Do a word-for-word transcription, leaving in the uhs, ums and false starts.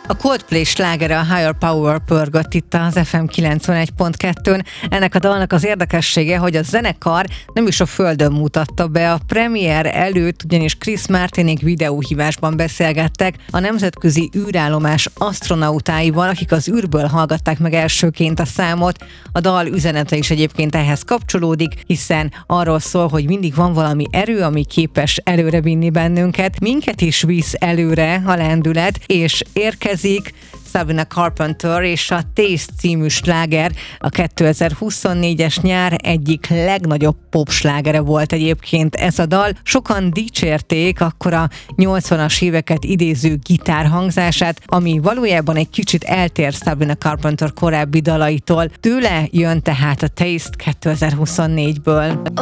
A Coldplay slágere, a Higher Power pörgött itt az ef em kilencvenegy pont kettőn. Ennek a dalnak az érdekessége, hogy a zenekar nem is a földön mutatta be. A premier előtt ugyanis Chris Martinék videóhívásban beszélgettek a nemzetközi űrállomás asztronautáival, akik az űrből hallgatták meg elsőként a számot. A dal üzenete is egyébként ehhez kapcsolódik, hiszen arról szól, hogy mindig van valami erő, ami képes előre vinni bennünket. Minket is visz előre a lendület, és érkezik Sabrina Carpenter és a Taste című sláger. A kétezer-huszonnégyes nyár egyik legnagyobb popslágere volt egyébként ez a dal. Sokan dicsérték akkor a nyolcvanas éveket idéző gitárhangzását, ami valójában egy kicsit eltér Sabrina Carpenter korábbi dalaitól. Tőle jön tehát a Taste kétezer-huszonnégyből.